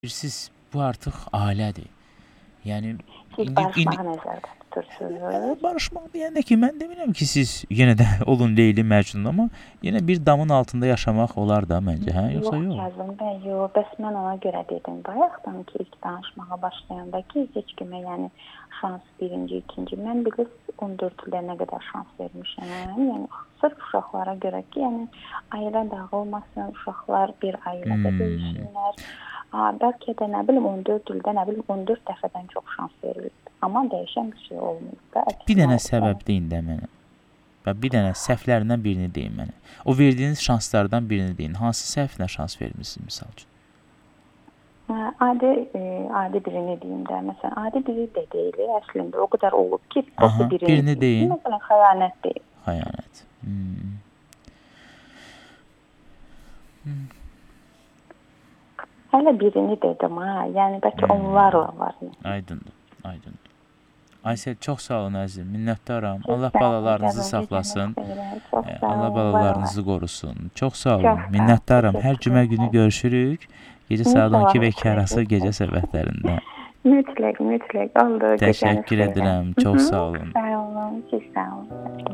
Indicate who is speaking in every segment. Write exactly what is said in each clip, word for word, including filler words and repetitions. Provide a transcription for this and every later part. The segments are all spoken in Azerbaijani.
Speaker 1: Siz bu artıq ailədir. Yəni
Speaker 2: Siz
Speaker 1: indi indi
Speaker 2: barışmağı nəzərdə tutursunuz.
Speaker 1: barışmaq deyəndə ki, mən demirəm ki, siz yenə də olun Leyli Məcnun, amma yenə bir damın altında yaşamaq olar da məncə, hə? Yoxsa yox?
Speaker 2: Yox, Kazım bəy, yox. Bəs mən ona görə dedim bayaqdan ki, ilk danışmağa başlayanda ki, heç kimə yəni şans birinci, ikinci. Mən bilirsiniz on dörd ildə nə qədər şans vermişəm. Yəni sırf uşaqlara görə ki, yəni ailə dağılmasın, uşaqlar bir ailədə
Speaker 1: Hmm.
Speaker 2: böyüsünlər. Ha, bəlkə də nə bilim on dörd ildə nə bilim on dörd dəfədən çox şans verilib. Amma dəyişən bir şey olmayıb da.
Speaker 1: Bir dənə səbəb deyin də mənə. Və bir dənə səhvlərindən birini deyin mənə. O verdiyiniz şanslardan birini deyin. Hansı səhvlə şans vermisiniz misal üçün?
Speaker 2: Hə, adi e, adi birini deyim də. Məsələn, adi biri də deyil. Əslində o qədər olub ki,
Speaker 1: Aha,
Speaker 2: birini,
Speaker 1: birini deyin.
Speaker 2: Məsələn, xəyanət deyil.
Speaker 1: Xəyanət. Hmm. Hmm.
Speaker 2: Hələ birini dedim ha. Yəni bəlkə
Speaker 1: Hmm.
Speaker 2: onlar var.
Speaker 1: Aydındır, aydındır. Aysel, çox sağ olun əzizim, minnətdaram.
Speaker 2: Çox
Speaker 1: Allah
Speaker 2: sağ olun,
Speaker 1: balalarınızı
Speaker 2: canım,
Speaker 1: saxlasın.
Speaker 2: gecəniz xeyrə. Çox
Speaker 1: Ee,
Speaker 2: sağ
Speaker 1: Allah
Speaker 2: olun,
Speaker 1: balalarınızı qorusun. Çox sağ olun,
Speaker 2: Çox sağ olun,
Speaker 1: minnətdaram. Hər
Speaker 2: təşəkkür
Speaker 1: cümə günü
Speaker 2: ederim.
Speaker 1: görüşürük. Gecə
Speaker 2: İnşallah
Speaker 1: saat on iki və iki
Speaker 2: görüşürük.
Speaker 1: arası gecə söhbətlərində.
Speaker 2: Mütləq, mütləq. Oldu.
Speaker 1: Təşəkkür
Speaker 2: gecəniz xeyrə.
Speaker 1: edirəm, çox
Speaker 2: Hı -hı,
Speaker 1: sağ olun.
Speaker 2: Sağ olun, siz sağ olun.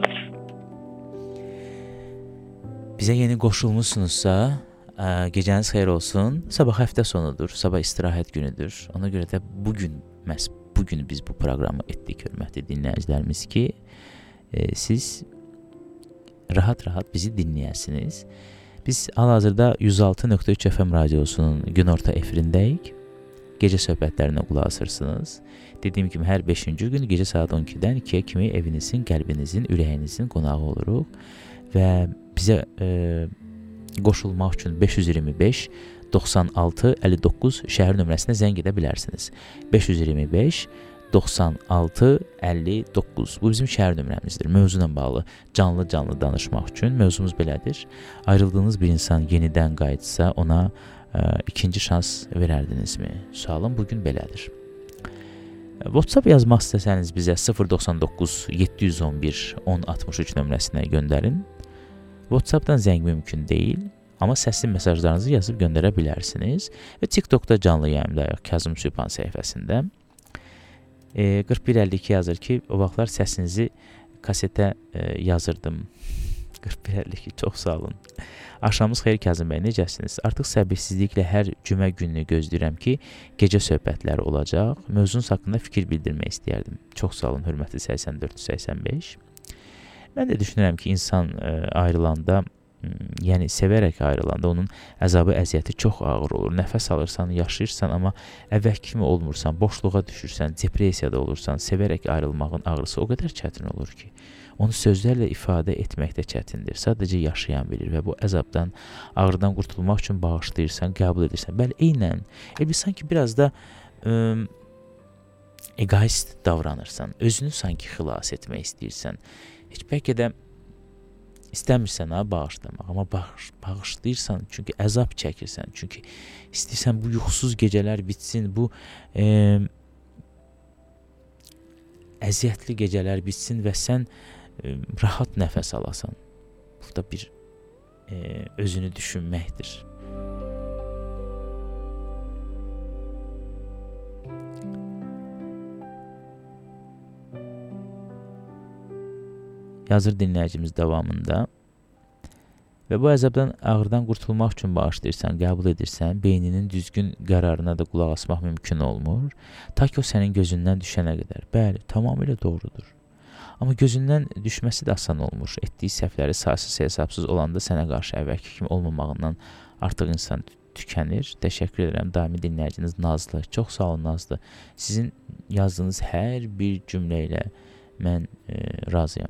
Speaker 1: Bizə yeni qoşulmusunuzsa, ə, gecəniz xeyir olsun. Sabah həftə sonudur, sabah istirahət günüdür. Ona görə də bugün, məhz bugün biz bu proqramı etdik, hörmətli dinləyicilərimiz ki, e, siz rahat-rahat bizi dinləyəsiniz. Biz hal-hazırda yüz altı nöqtə üç F M radiosunun günorta efirindəyik. Gecə söhbətlərinə qulaq asırsınız. Dediyim kimi, hər beşinci gün gecə saat on ikidən ikiyə kimi evinizin, qəlbinizin, ürəyinizin qonağı oluruq. Və bizə e, qoşulmaq üçün beş yüz iyirmi beş doxsan altı əlli doqquz şəhər nömrəsinə zəng edə bilərsiniz. beş yüz iyirmi beş doxsan altı əlli doqquz. Bu bizim şəhər nömrəmizdir. Mövzu ilə bağlı canlı-canlı danışmaq üçün mövzumuz belədir. Ayrıldığınız bir insan yenidən qayıtsa ona ə, ikinci şans verərdinizmi? Sualım bugün belədir. WhatsApp yazmaq istəsəniz bizə sıfır doxsan doqquz yeddi yüz on bir on altmış üç nömrəsinə göndərin. WhatsApp-dan zəng mümkün deyil, amma səsli mesajlarınızı yazıb göndərə bilərsiniz. Və TikTokda canlı yayımdayıq Kazım Sübhan səhifəsində. E, qırx bir əlli iki yazır ki, o vaxtlar səsinizi kasetə e, yazırdım. qırx bir əlli iki, çox sağ olun. Axşamınız xeyir Kazım bəy, necəsiniz? Artıq səbirsizliklə hər cümə gününü gözləyirəm ki, gecə söhbətləri olacaq. Mövzunuz haqqında fikir bildirmək istəyərdim. Çox sağ olun, hörmətli səksən dörd səksən beş. Mən də düşünürəm ki, insan e, ayrılanda, yəni sevərək ayrılanda onun əzabı, əziyyəti çox ağır olur. Nəfəs alırsan, yaşayırsan, amma əvvəl kimi olmursan, boşluğa düşürsən, depressiyada olursan, sevərək ayrılmağın ağrısı o qədər çətin olur ki, onu sözlərlə ifadə etmək də çətindir. Sadəcə yaşayan bilir və bu əzabdan, ağrıdan qurtulmaq üçün bağışlayırsan, qəbul edirsən. Bəli, eynən, e, sanki biraz da ə, egoist davranırsan, özünü sanki xilas etmək istəyirsən. Heç bəlkə də istəmirsən ha, bağışlamaq, amma bağış, bağışlayırsan, çünki əzab çəkirsən, çünki istəyirsən bu yuxusuz gecələr bitsin, bu e, əziyyətli gecələr bitsin və sən e, rahat nəfəs alasan. Burada bir e, özünü düşünməkdir. Yazır dinləyicimiz davamında. Və bu əzabdan, ağrıdan qurtulmaq üçün bağışlayırsan, qəbul edirsən, beyninin düzgün qərarına da qulaq asmaq mümkün olmur. Ta ki o sənin gözündən düşənə qədər. Bəli, tamamilə doğrudur. Amma gözündən düşməsi də asan olmur. Etdiyi səhvləri saysız hesabsız olanda sənə qarşı əvvəlki kimi olmamağından artıq insan tükənir. Təşəkkür edirəm, daimi dinləyiciniz Nazlı. Çox sağ olun Nazlı. Sizin yazdığınız hər bir cümlə ilə mən e, razıyam.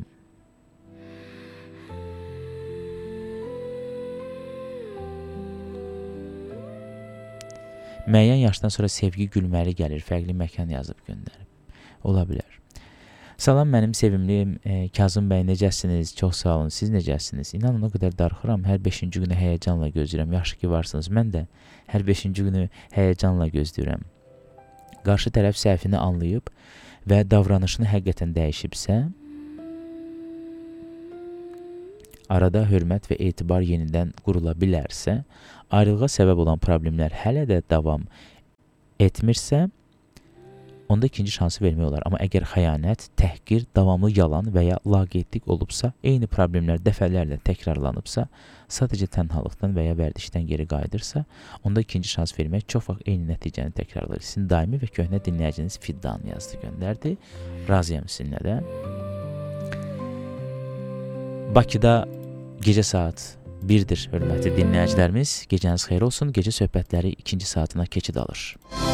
Speaker 1: Müəyyən yaşdan sonra sevgi gülməli gəlir, fərqli məkan yazıb göndərib. Ola bilər. Salam mənim sevimliyim e, Kazım bəy, necəsiniz? Çox sağ olun, siz necəsiniz? İnanın o qədər darıxıram, hər beşinci günü həyəcanla gözləyirəm. Yaxşı ki varsınız, mən də hər beşinci günü həyəcanla gözləyirəm. Qarşı tərəf səhvini anlayıb və davranışını həqiqətən dəyişibsə, arada hörmət və etibar yenidən qurula bilərsə, ayrılığa səbəb olan problemlər hələ də davam etmirsə, onda ikinci şansı vermək olar. Amma əgər xəyanət, təhqir, davamlı yalan və ya laqeydlik olubsa, eyni problemlər dəfələrlə təkrarlanıbsa, sadəcə tənhalıqdan və ya vərdişdən geri qayıdırsa, onda ikinci şans vermək çox vaxt eyni nəticəni təkrarlayır. Sizin daimi və köhnə dinləyiciniz Fiddan yazdı, göndərdi. Razıyam sizinlə də. Bakıda gecə saat birdir, hörmətli dinləyicilərimiz. Gecəniz xeyir olsun. Gecə söhbətləri ikinci saatına keçid alır.